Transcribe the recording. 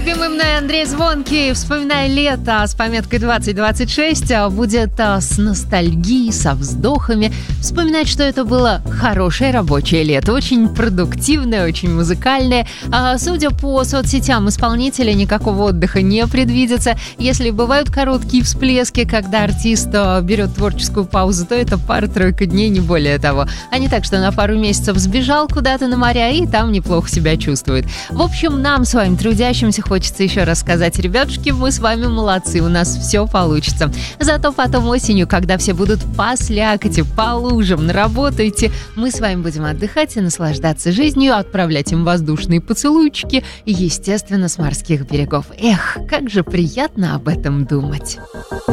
Любимый мной Андрей Звонкий, вспоминая лето с пометкой 2026, будет с ностальгией, со вздохами. Вспоминать, что это было хорошее рабочее лето, очень продуктивное, очень музыкальное. Судя по соцсетям исполнителя, никакого отдыха не предвидится. Если бывают короткие всплески, когда артист берет творческую паузу, то это пара-тройка дней, не более того. А не так, что на пару месяцев сбежал куда-то на моря и там неплохо себя чувствует. В общем, нам с вами, трудящимся, хочется еще раз сказать: ребятушки, мы с вами молодцы, у нас все получится. Зато потом осенью, когда все будут по слякоти, по лужам, на работу идти, мы с вами будем отдыхать и наслаждаться жизнью, отправлять им воздушные поцелуйчики, естественно, с морских берегов. Эх, как же приятно об этом думать.